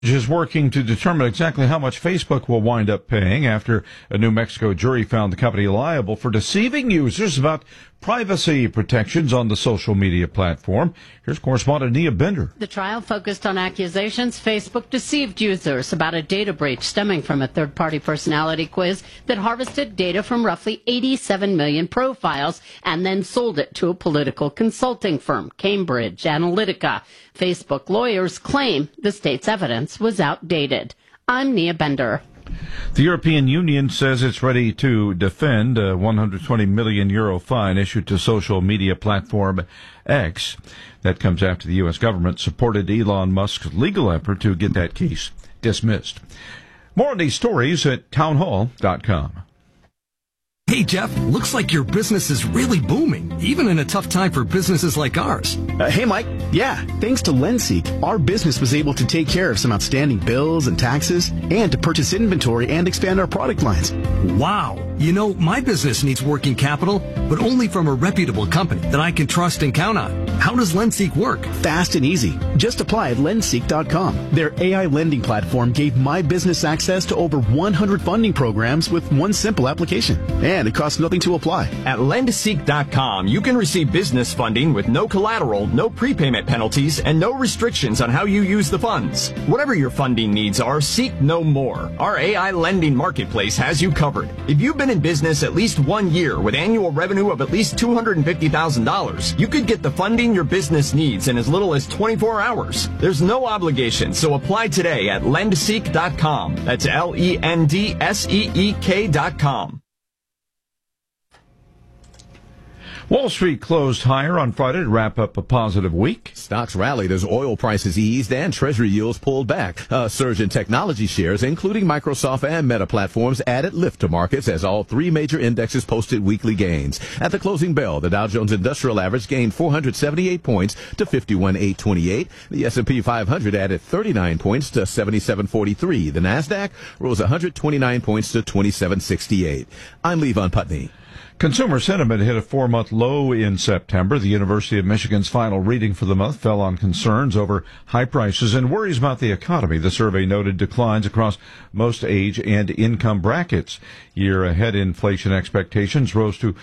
is working to determine exactly how much Facebook will wind up paying after a New Mexico jury found the company liable for deceiving users about privacy protections on the social media platform. Here's correspondent Nia Bender. The trial focused on accusations Facebook deceived users about a data breach stemming from a third-party personality quiz that harvested data from roughly 87 million profiles and then sold it to a political consulting firm, Cambridge Analytica. Facebook lawyers claim the state's evidence was outdated. I'm Nia Bender. The European Union says it's ready to defend a €120 million fine issued to social media platform X. That comes after the U.S. government supported Elon Musk's legal effort to get that case dismissed. More on these stories at townhall.com. Hey, Jeff, looks like your business is really booming, even in a tough time for businesses like ours. Hey, Mike. Yeah, thanks to LendSeek, our business was able to take care of some outstanding bills and taxes and to purchase inventory and expand our product lines. Wow. You know, my business needs working capital, but only from a reputable company that I can trust and count on. How does LendSeek work? Fast and easy. Just apply at lendseek.com. Their AI lending platform gave my business access to over 100 funding programs with one simple application. And it costs nothing to apply. At lendseek.com, you can receive business funding with no collateral, no prepayment penalties, and no restrictions on how you use the funds. Whatever your funding needs are, seek no more. Our AI lending marketplace has you covered. If you've been in business at least 1 year with annual revenue of at least $250,000, you could get the funding your business needs in as little as 24 hours. There's no obligation, so apply today at lendseek.com. That's LENDSEEK.com. Wall Street closed higher on Friday to wrap up a positive week. Stocks rallied as oil prices eased and Treasury yields pulled back. A surge in technology shares, including Microsoft and Meta platforms, added lift to markets as all three major indexes posted weekly gains. At the closing bell, the Dow Jones Industrial Average gained 478 points to 51,828. The S&P 500 added 39 points to 7743. The Nasdaq rose 129 points to 2768. I'm Levon Putney. Consumer sentiment hit a 4-month low in September. The University of Michigan's final reading for the month fell on concerns over high prices and worries about the economy. The survey noted declines across most age and income brackets. Year-ahead inflation expectations rose to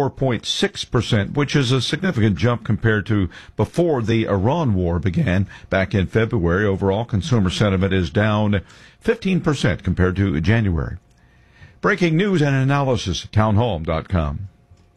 4.6%, which is a significant jump compared to before the Iran war began back in February. Overall, consumer sentiment is down 15% compared to January. Breaking news and analysis at townhall.com.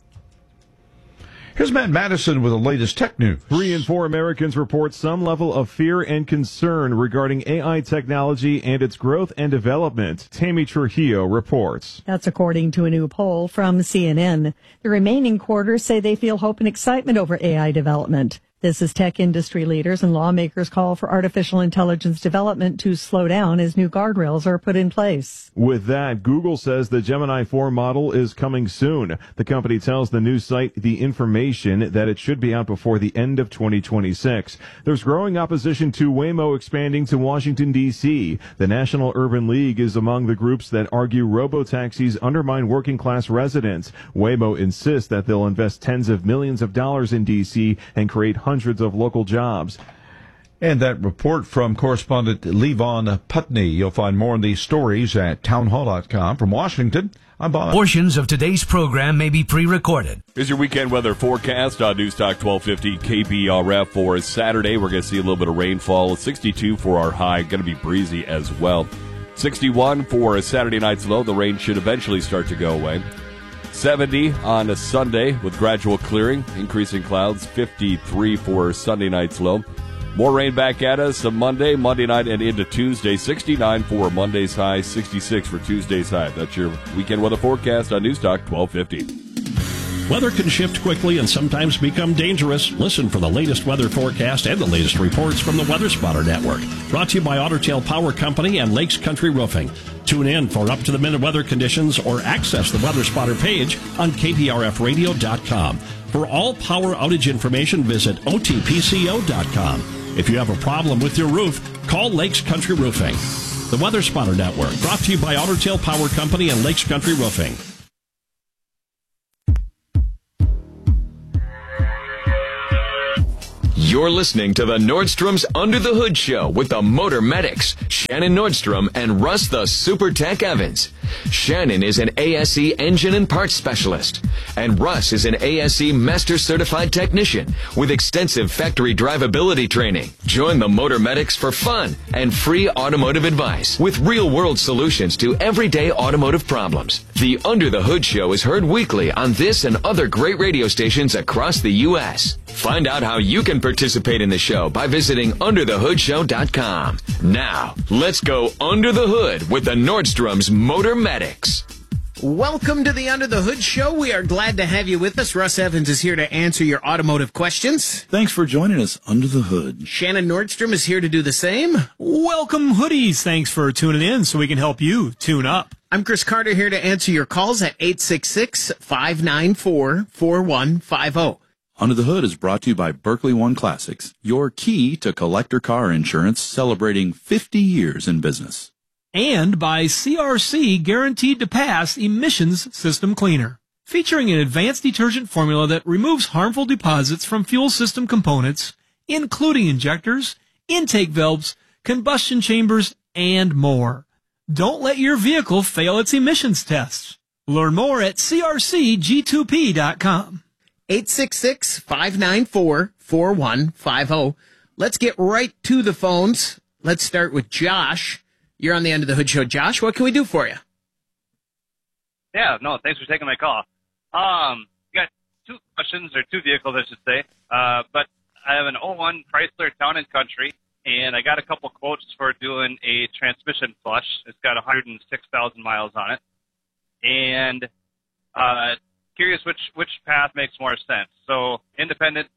Here's Matt Madison with the latest tech news. 3 in 4 Americans report some level of fear and concern regarding AI technology and its growth and development. Tammy Trujillo reports. That's according to a new poll from CNN. The remaining quarters say they feel hope and excitement over AI development. This is tech industry leaders and lawmakers call for artificial intelligence development to slow down as new guardrails are put in place. With that, Google says the Gemini 4 model is coming soon. The company tells the news site The Information that it should be out before the end of 2026. There's growing opposition to Waymo expanding to Washington, D.C. The National Urban League is among the groups that argue robotaxis undermine working-class residents. Waymo insists that they'll invest tens of millions of dollars in D.C. and create hundreds of local jobs. And that report from correspondent Levon Putney. You'll find more on these stories at townhall.com. From Washington, I'm Bob. Portions of today's program may be pre-recorded. Here's your weekend weather forecast on Newstalk 1250 KBRF for Saturday. We're going to see a little bit of rainfall. 62 for our high. Going to be breezy as well. 61 for Saturday night's low. The rain should eventually start to go away. 70 on a Sunday with gradual clearing, increasing clouds. 53 for Sunday night's low. More rain back at us on Monday night, and into Tuesday. 69 for Monday's high, 66 for Tuesday's high. That's your weekend weather forecast on Newstalk 1250. Weather can shift quickly and sometimes become dangerous. Listen for the latest weather forecast and the latest reports from the Weather Spotter Network. Brought to you by Otter Tail Power Company and Lakes Country Roofing. Tune in for up-to-the-minute weather conditions or access the Weather Spotter page on kprfradio.com. For all power outage information, visit otpco.com. If you have a problem with your roof, call Lakes Country Roofing. The Weather Spotter Network, brought to you by Otter Tail Power Company and Lakes Country Roofing. You're listening to the Nordstrom's Under the Hood Show with the Motor Medics, Shannon Nordstrom and Russ the Super Tech Evans. Shannon is an ASE engine and parts specialist, and Russ is an ASE Master Certified Technician with extensive factory drivability training. Join the Motor Medics for fun and free automotive advice with real-world solutions to everyday automotive problems. The Under the Hood Show is heard weekly on this and other great radio stations across the U.S. Find out how you can participate in the show by visiting underthehoodshow.com. Now, let's go under the hood with the Nordstrom's Motor Medics. Welcome to the Under the Hood Show. We are glad to have you with us. Russ Evans is here to answer your automotive questions. Thanks for joining us under the hood. Shannon Nordstrom is here to do the same. Welcome, hoodies. Thanks for tuning in so we can help you tune up. I'm Chris Carter here to answer your calls at 866-594-4150. Under the Hood is brought to you by Berkeley One Classics, your key to collector car insurance, celebrating 50 years in business. And by CRC, guaranteed to pass emissions system cleaner, featuring an advanced detergent formula that removes harmful deposits from fuel system components, including injectors, intake valves, combustion chambers, and more. Don't let your vehicle fail its emissions tests. Learn more at crcg2p.com. 866-594-4150. Let's get right to the phones. Let's start with Josh. You're on the Under the Hood Show. Josh, what can we do for you? Yeah, no, thanks for taking my call. Got two questions, or two vehicles, I should say. But I have an 01 Chrysler Town & Country, and I got a couple quotes for doing a transmission flush. It's got 106,000 miles on it. And curious which path makes more sense. So independent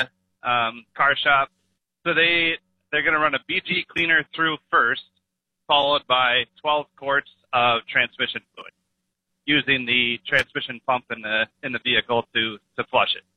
car shop. So they're going to run a BG cleaner through first, followed by 12 quarts of transmission fluid, using the transmission pump in the vehicle to flush it.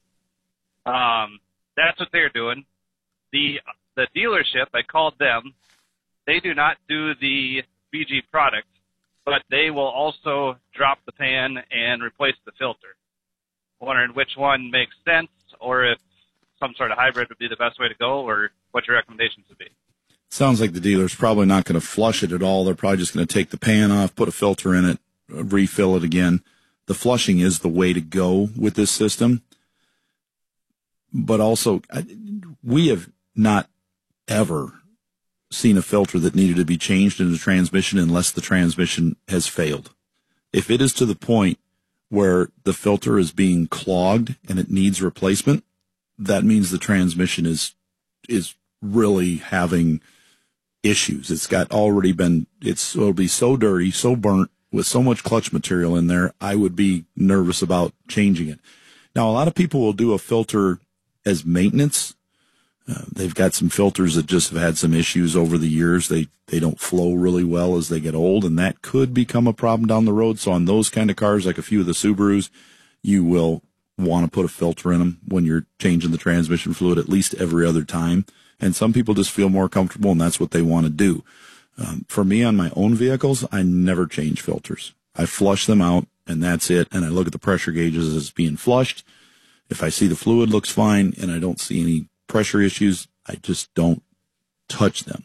That's what they're doing. The dealership, I called them. They do not do the BG product, but they will also drop the pan and replace the filter. Wondering which one makes sense, or if some sort of hybrid would be the best way to go, or what your recommendations would be. Sounds like the dealer's probably not going to flush it at all. They're probably just going to take the pan off, put a filter in it, refill it again. The flushing is the way to go with this system. But also, we have not ever seen a filter that needed to be changed in the transmission unless the transmission has failed. If it is to the point where the filter is being clogged and it needs replacement, that means the transmission is really having issues. It'll be so dirty, so burnt, with so much clutch material in there, I would be nervous about changing it. Now, a lot of people will do a filter as maintenance. They've got some filters that just have had some issues over the years. They don't flow really well as they get old, and that could become a problem down the road. So on those kind of cars, like a few of the Subarus, you will want to put a filter in them when you're changing the transmission fluid at least every other time. And some people just feel more comfortable, and that's what they want to do. For me, on my own vehicles, I never change filters. I flush them out, and that's it. And I look at the pressure gauges as it's being flushed. If I see the fluid looks fine and I don't see any pressure issues, I just don't touch them.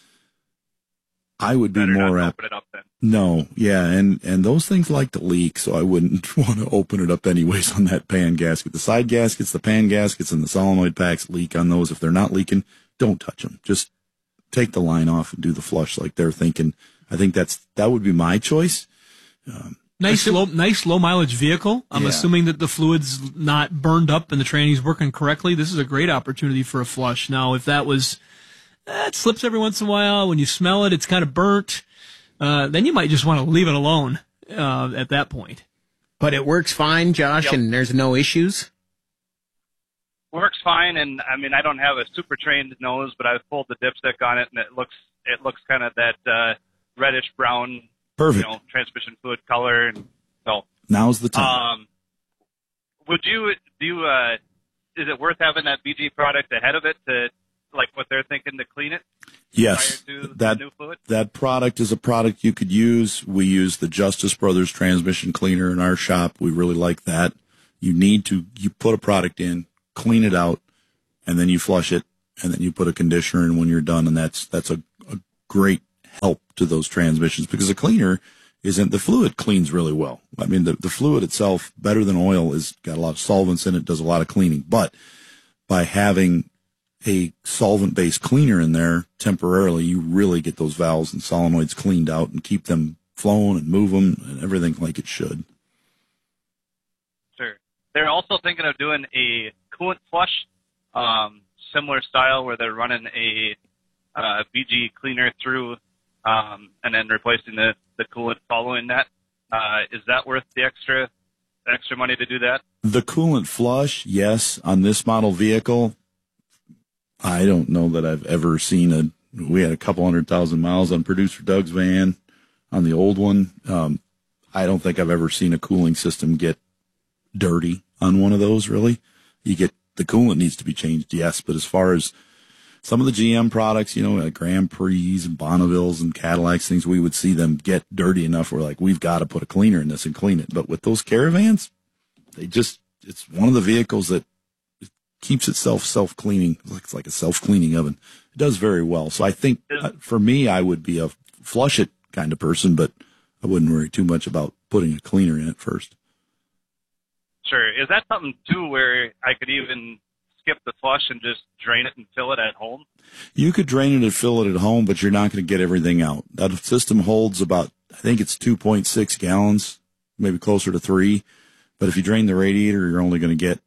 I would be more apt. No, yeah, and those things like to leak, so I wouldn't want to open it up anyways on that pan gasket. The side gaskets, the pan gaskets, and the solenoid packs leak on those. If they're not leaking, don't touch them. Just take the line off and do the flush like they're thinking. I think that would be my choice. Nice low mileage vehicle. I'm assuming that the fluid's not burned up and the tranny's working correctly. This is a great opportunity for a flush. Now, if that was, it slips every once in a while. When you smell it, it's kind of burnt. Then you might just want to leave it alone at that point. But it works fine, Josh, Yep. and there's no issues? Works fine, and I mean, I don't have a super trained nose, but I've pulled the dipstick on it, and it looks kind of that reddish brown, perfect, transmission fluid color. And so now's the time. Would you do? Is it worth having that BG product ahead of it to, like what they're thinking, to clean it? Yes, that product is a product you could use. We use the Justice Brothers transmission cleaner in our shop. We really like that. You put a product in, clean it out, and then you flush it, and then you put a conditioner in when you're done, and that's a great help to those transmissions, because the cleaner the fluid cleans really well. I mean, the fluid itself, better than oil, is got a lot of solvents in it, does a lot of cleaning. But by having a solvent-based cleaner in there temporarily, you really get those valves and solenoids cleaned out and keep them flowing and move them and everything like it should. Sure. They're also thinking of doing a coolant flush, similar style, where they're running a BG cleaner through and then replacing the coolant following that. Is that worth the extra money to do that? The coolant flush, yes. On this model vehicle, I don't know that I've ever seen we had a couple 100,000 miles on Producer Doug's van on the old one. I don't think I've ever seen a cooling system get dirty on one of those, really. The coolant needs to be changed, yes, but as far as some of the GM products, like Grand Prix and Bonnevilles and Cadillacs, things, we would see them get dirty enough where, like, we've got to put a cleaner in this and clean it. But with those Caravans, it's one of the vehicles that keeps itself self-cleaning. It's like a self-cleaning oven. It does very well. So I think for me, I would be a flush it kind of person, but I wouldn't worry too much about putting a cleaner in it first. Sure. Is that something, too, where I could even skip the flush and just drain it and fill it at home? You could drain it and fill it at home, but you're not going to get everything out. That system holds about, I think it's 2.6 gallons, maybe closer to 3. But if you drain the radiator, you're only going to get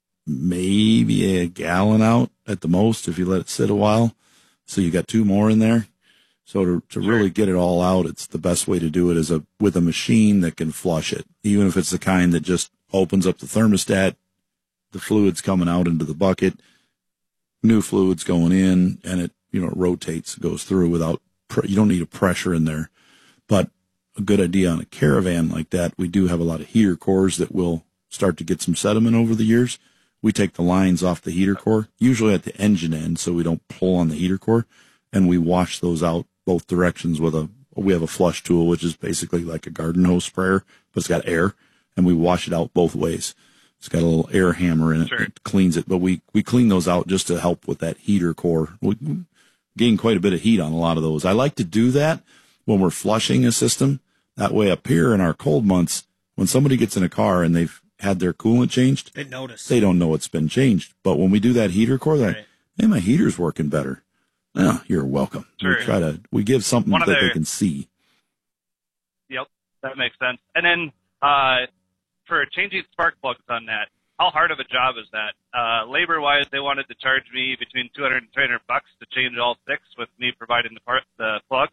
maybe a gallon out at the most if you let it sit a while. So you got 2 more in there. So to really get it all out, it's the best way to do it is with a machine that can flush it, even if it's the kind that just opens up the thermostat, the fluid's coming out into the bucket, new fluid's going in, and it rotates, goes through without, you don't need a pressure in there. But a good idea on a Caravan like that, we do have a lot of heater cores that will start to get some sediment over the years. We take the lines off the heater core, usually at the engine end, so we don't pull on the heater core, and we wash those out both directions we have a flush tool, which is basically like a garden hose sprayer, but it's got air, and we wash it out both ways. It's got a little air hammer in it that cleans it, but we clean those out just to help with that heater core. We gain quite a bit of heat on a lot of those. I like to do that when we're flushing a system. That way up here in our cold months, when somebody gets in a car and they've had their coolant changed, they notice. They don't know it's been changed. But when we do that heater core, they're like, hey, my heater's working better. Oh, you're welcome. Sure. We give something that they can see. Yep, that makes sense. And then for changing spark plugs on that, how hard of a job is that? Labor-wise, they wanted to charge me between $200 and $300 to change all 6 with me providing the plugs.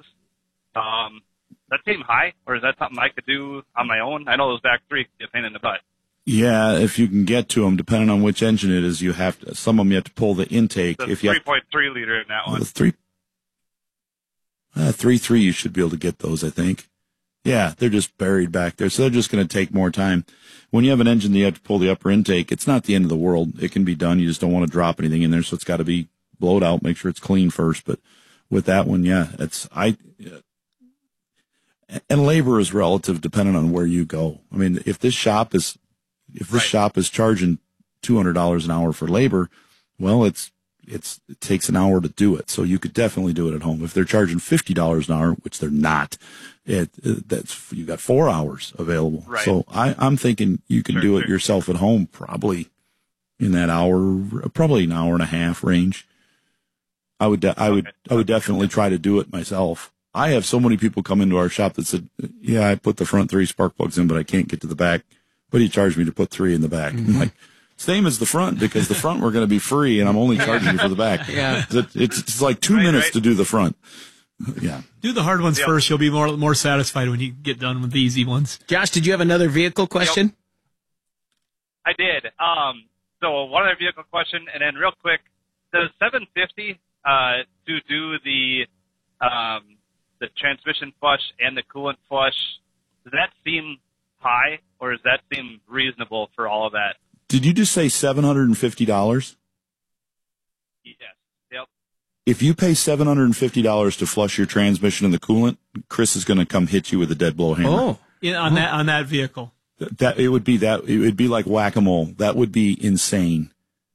That seem high, or is that something I could do on my own? I know those back 3 could be a pain in the butt. Yeah, if you can get to them, depending on which engine it is, some of them you have to pull the intake. The 3.3 liter in that one. The 3.3, you should be able to get those, I think. Yeah, they're just buried back there, so they're just going to take more time. When you have an engine that you have to pull the upper intake, it's not the end of the world. It can be done. You just don't want to drop anything in there, so it's got to be blowed out. Make sure it's clean first. But with that one, yeah, and labor is relative depending on where you go. I mean, if this shop is charging $200 an hour for labor, well, it takes an hour to do it. So you could definitely do it at home. If they're charging $50 an hour, which they're not, you got 4 hours available. Right. So I'm thinking you can do it yourself at home, probably in that probably an hour and a half range. I would definitely try to do it myself. I have so many people come into our shop that said, yeah, I put the front 3 spark plugs in, but I can't get to the back. But he charged me to put 3 in the back. I'm like, same as the front, because the front we're going to be free, and I'm only charging you for the back. Yeah. It's like 2 minutes to do the front. Yeah. Do the hard ones first. You'll be more satisfied when you get done with the easy ones. Josh, did you have another vehicle question? I did. So one other vehicle question, and then real quick, does $750 to do the transmission flush and the coolant flush, does that seem high, or does that seem reasonable for all of that? Did you just say $750? Yes. Yep. If you pay $750 to flush your transmission and the coolant, Chris is going to come hit you with a dead blow hammer. Oh, yeah, on that vehicle. It would be like whack-a-mole. That would be insane.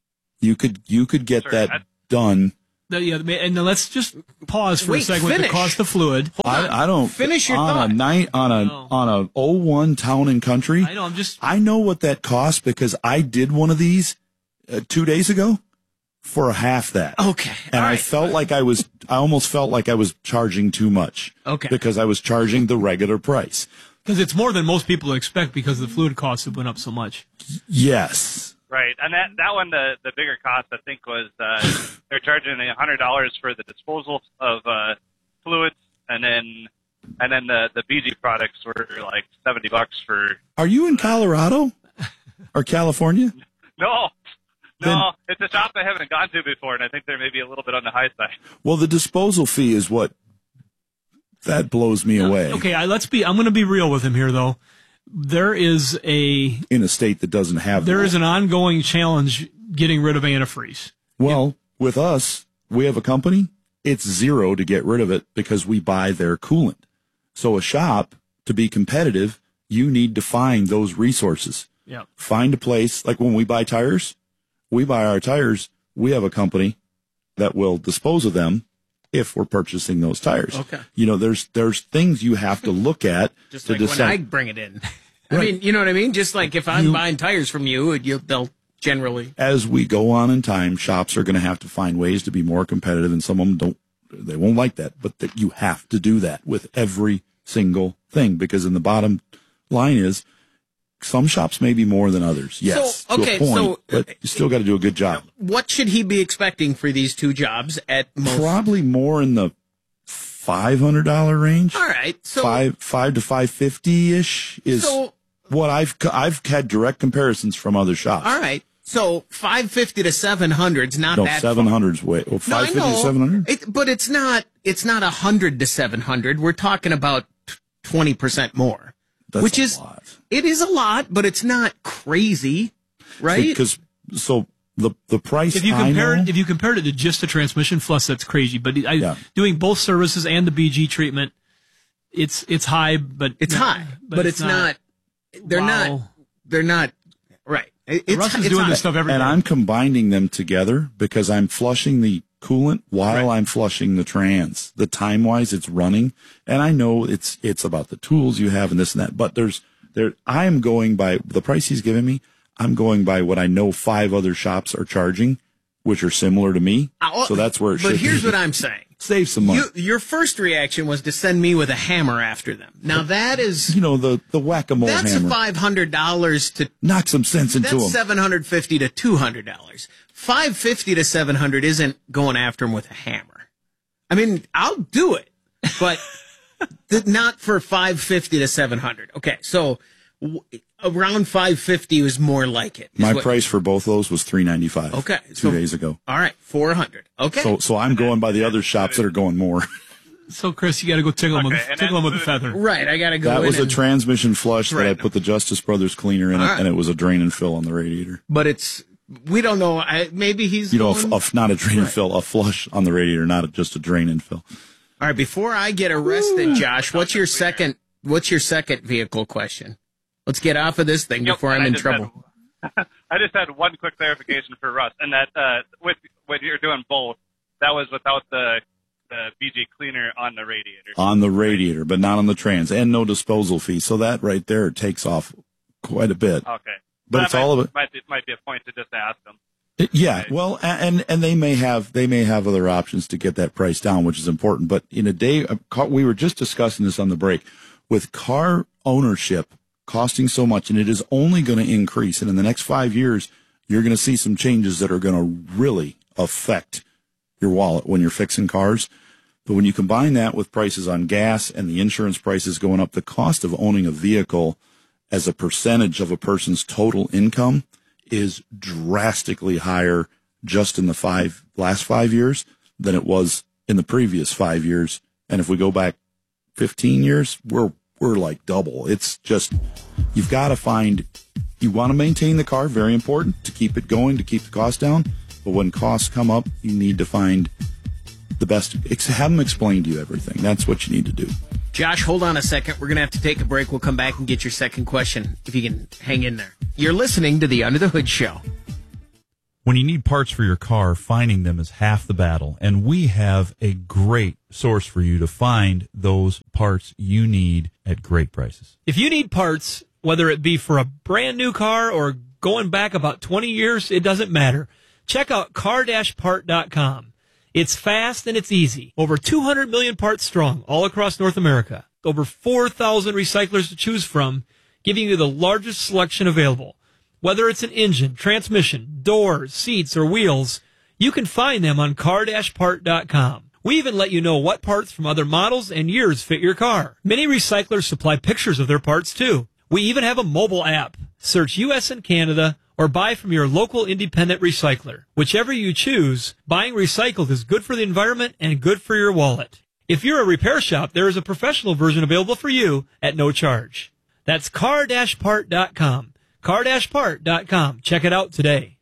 You could get that done. Yeah, and now let's just pause for a second with the cost of fluid. I don't finish your thought. On a 01 Town and Country. I know. I know what that costs because I did one of these 2 days ago for a half that. Okay. And I almost felt like I was charging too much. Okay. Because I was charging the regular price. Because it's more than most people expect because the fluid costs have went up so much. Yes. Right, and that one, the bigger cost, I think, was they're charging $100 for the disposal of fluids, and then the BG products were like $70 for. Are you in Colorado or California? No, it's a shop I haven't gone to before, and I think they're maybe a little bit on the high side. Well, the disposal fee is what that blows me away. Okay, I'm going to be real with him here, though. There is in a state that doesn't have there is an ongoing challenge getting rid of antifreeze. Well, with us, we have a company. It's $0 to get rid of it because we buy their coolant. So a shop, to be competitive, you need to find those resources. Yeah. Find a place like when we buy tires, we buy our tires. We have a company that will dispose of them if we're purchasing those tires. Okay. There's things you have to look at just to like decide. When I bring it in. I mean, you know what I mean? Just like if I'm buying tires from you, they'll generally. As we go on in time, shops are going to have to find ways to be more competitive, and some of them they won't like that, but that you have to do that with every single thing, because in the bottom line is some shops may be more than others. Yes, to a point, but you still got to do a good job. What should he be expecting for these two jobs at most? Probably more in the $500 range. All right, so $5 to $550-ish is what I've had direct comparisons from other shops. All right, so $550 to $700 is not that. No, $700's way. Well, $550 to $700. But it's not $100 to $700. We're talking about 20% more. That's a lot. It is a lot, but it's not crazy, right? Because the price. If you compared it to just the transmission flush, that's crazy. But doing both services and the BG treatment, it's high, but it's high, but it's not. They're not right. Russ is doing this stuff every day. And I'm combining them together because I'm flushing the coolant while I'm flushing the trans. The time wise, it's running, and I know it's about the tools you have and this and that. But I am going by the price he's giving me. I'm going by what I know 5 other shops are charging, which are similar to me. So that's where it should be. But here's what I'm saying. Save some money. Your first reaction was to send me with a hammer after them. Now that is... the whack-a-mole hammer. That's $500 to... knock some sense into them. That's $750 to $200. $550 to $700 isn't going after them with a hammer. I mean, I'll do it, but not for $550 to $700. Okay, so... around $550 was more like it. My price for both those was $395. Okay, 2 days ago. All right, $400. Okay. So I'm going by the other shops that are going more. So Chris, you got to go tickle him with a feather. Right, I got to go. That was a transmission flush that I put the Justice Brothers cleaner in it, and it was a drain and fill on the radiator. But we don't know. Maybe he's not a drain and fill, a flush on the radiator, not just a drain and fill. All right, before I get arrested, Josh, what's your second vehicle question? Let's get off of this thing before I'm in trouble. I just had one quick clarification for Russ, and that when you're doing both, that was without the BG cleaner on the radiator. On the radiator, but not on the trans, and no disposal fee. So that right there takes off quite a bit. Okay, but it's all of it. Might be a point to just ask them. Yeah, well, and they may have other options to get that price down, which is important. But in a day, we were just discussing this on the break, with car ownership costing so much, and it is only going to increase. And in the next 5 years, you're going to see some changes that are going to really affect your wallet when you're fixing cars. But when you combine that with prices on gas and the insurance prices going up, the cost of owning a vehicle as a percentage of a person's total income is drastically higher just in the last 5 years than it was in the previous 5 years. And if we go back 15 years, we're like double. It's just, you want to maintain the car, very important to keep it going, to keep the cost down. But when costs come up, you need to find the best, have them explain to you everything. That's what you need to do. Josh, hold on a second. We're going to have to take a break. We'll come back and get your second question, if you can hang in there. You're listening to the Under the Hood Show. When you need parts for your car, finding them is half the battle, and we have a great source for you to find those parts you need at great prices. If you need parts, whether it be for a brand new car or going back about 20 years, it doesn't matter. Check out car-part.com. It's fast and it's easy. Over 200 million parts strong all across North America. Over 4,000 recyclers to choose from, giving you the largest selection available. Whether it's an engine, transmission, doors, seats, or wheels, you can find them on car-part.com. We even let you know what parts from other models and years fit your car. Many recyclers supply pictures of their parts, too. We even have a mobile app. Search U.S. and Canada or buy from your local independent recycler. Whichever you choose, buying recycled is good for the environment and good for your wallet. If you're a repair shop, there is a professional version available for you at no charge. That's car-part.com. car-part.com. Check it out today.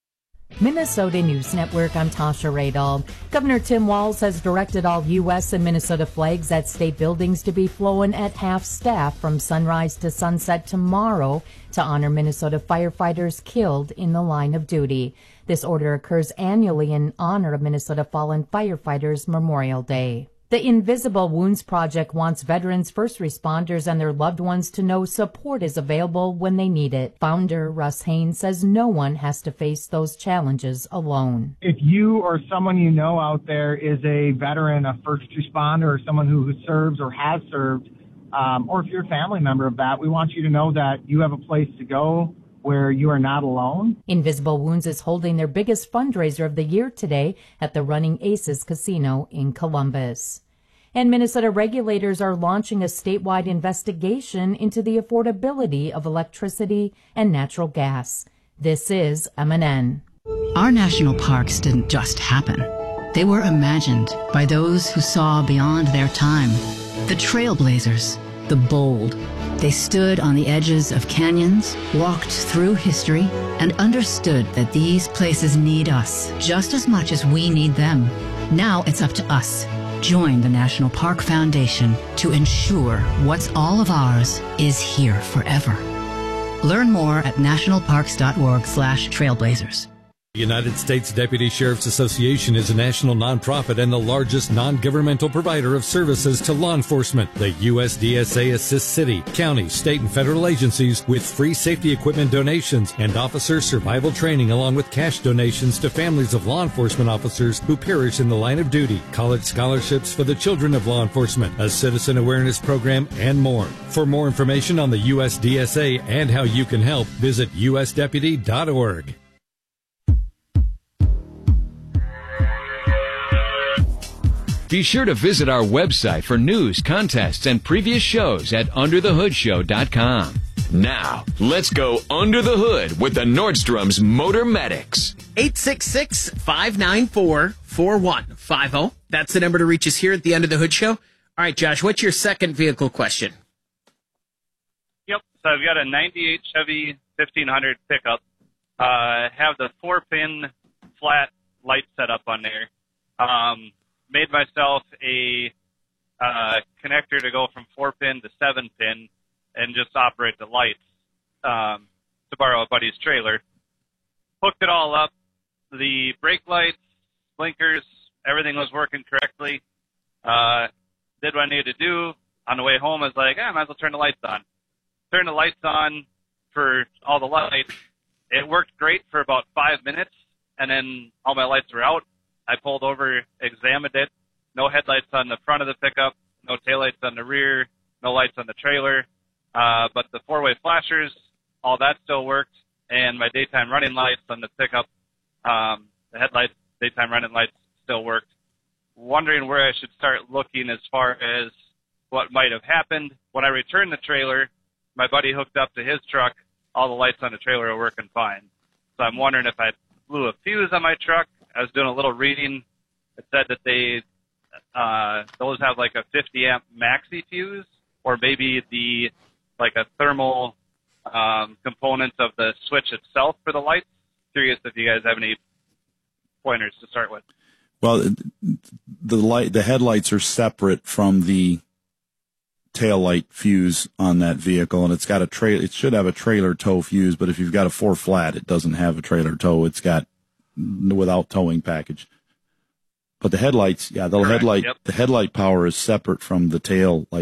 Minnesota News Network, I'm Tasha Radall. Governor Tim Walz has directed all U.S. and Minnesota flags at state buildings to be flown at half-staff from sunrise to sunset tomorrow to honor Minnesota firefighters killed in the line of duty. This order occurs annually in honor of Minnesota Fallen Firefighters Memorial Day. The Invisible Wounds Project wants veterans, first responders, and their loved ones to know support is available when they need it. Founder Russ Haynes says no one has to face those challenges alone. If you or someone you know out there is a veteran, a first responder, or someone who serves or has served, or if you're a family member of that, we want you to know that you have a place to go where you are not alone. Invisible Wounds is holding their biggest fundraiser of the year today at the Running Aces Casino in Columbus. And Minnesota regulators are launching a statewide investigation into the affordability of electricity and natural gas. This is MNN. Our national parks didn't just happen. They were imagined by those who saw beyond their time. The trailblazers, the bold. They stood on the edges of canyons, walked through history, and understood that these places need us just as much as we need them. Now it's up to us. Join the National Park Foundation to ensure what's all of ours is here forever. Learn more at nationalparks.org/trailblazers. The United States Deputy Sheriff's Association is a national nonprofit and the largest non-governmental provider of services to law enforcement. The USDSA assists city, county, state, and federal agencies with free safety equipment donations and officer survival training, along with cash donations to families of law enforcement officers who perish in the line of duty, college scholarships for the children of law enforcement, a citizen awareness program, and more. For more information on the USDSA and how you can help, visit usdeputy.org. Be sure to visit our website for news, contests, and previous shows at underthehoodshow.com. Now, let's go under the hood with the Nordstrom's Motor Medics. 866-594-4150. That's the number to reach us here at the Under the Hood Show. All right, Josh, what's your second vehicle question? Yep, so I've got a 98 Chevy 1500 pickup. Have the 4-pin flat light set up on there. Made myself a connector to go from 4-pin to 7-pin and just operate the lights to borrow a buddy's trailer. Hooked it all up. The brake lights, blinkers, everything was working correctly. Did what I needed to do. On the way home, I was like, I might as well turn the lights on. Turned the lights on for all the lights. It worked great for about 5 minutes, and then all my lights were out. I pulled over, examined it. No headlights on the front of the pickup, no taillights on the rear, no lights on the trailer. But the 4-way flashers, all that still worked. And my daytime running lights on the pickup, the headlights, daytime running lights still worked. Wondering where I should start looking as far as what might have happened. When I returned the trailer, my buddy hooked up to his truck. All the lights on the trailer are working fine. So I'm wondering if I blew a fuse on my truck. I was doing a little reading. It said that those have like a 50 amp maxi fuse, or maybe like a thermal component of the switch itself for the lights. Curious if you guys have any pointers to start with. Well, the headlights are separate from the tail light fuse on that vehicle, and it's got it should have a trailer tow fuse, but if you've got a 4 flat, it doesn't have a trailer tow. It's got without towing package. But the headlights, the Correct, headlight power is separate from the tail